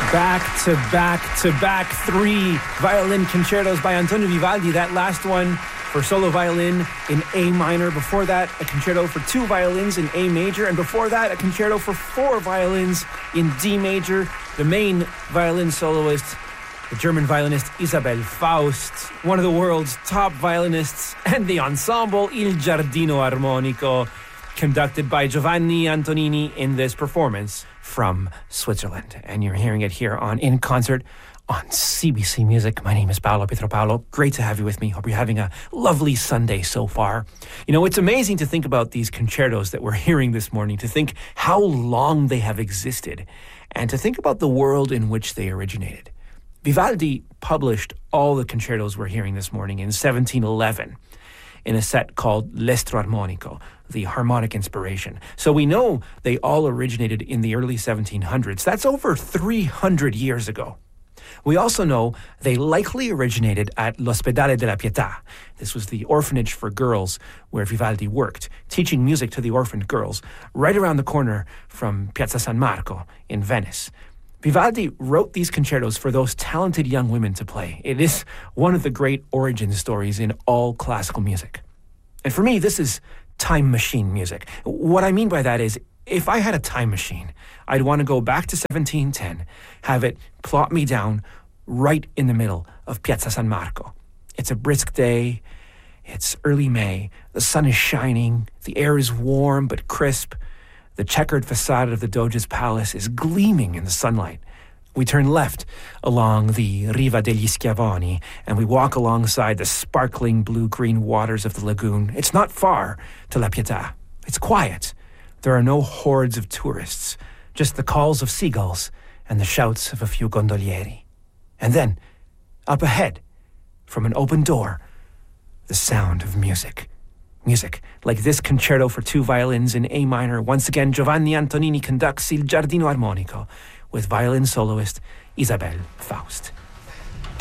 Back to back to back, 3 violin concertos by Antonio Vivaldi. That last one for solo violin in A minor. Before that, a concerto for 2 violins in A major. And before that, a concerto for 4 violins in D major. The main violin soloist, the German violinist Isabel Faust, one of the world's top violinists, and the ensemble Il Giardino Armonico, conducted by Giovanni Antonini in this performance from Switzerland. And you're hearing it here on In Concert on CBC Music. My name is Paolo Pietropalo. Great to have you with me. Hope you're having a lovely Sunday so far. You know, it's amazing to think about these concertos that we're hearing this morning, to think how long they have existed, and to think about the world in which they originated. Vivaldi published all the concertos we're hearing this morning in 1711 in a set called L'Estro Armonico, the harmonic inspiration. So we know they all originated in the early 1700s. That's over 300 years ago. We also know they likely originated at L'Ospedale della Pietà. This was the orphanage for girls where Vivaldi worked, teaching music to the orphaned girls, right around the corner from Piazza San Marco in Venice. Vivaldi wrote these concertos for those talented young women to play. It is one of the great origin stories in all classical music. And for me, this is time machine music. What I mean by that is, if I had a time machine, I'd want to go back to 1710, have it plot me down right in the middle of Piazza San Marco. It's a brisk day. It's early May. The sun is shining. The air is warm but crisp. The checkered facade of the Doge's palace is gleaming in the sunlight. We turn left along the Riva degli Schiavoni, and we walk alongside the sparkling blue-green waters of the lagoon. It's not far to La Pietà. It's quiet. There are no hordes of tourists, just the calls of seagulls and the shouts of a few gondolieri. And then, up ahead, from an open door, the sound of music. Music like this concerto for 2 violins in A minor. Once again, Giovanni Antonini conducts Il Giardino Armonico with violin soloist Isabel Faust.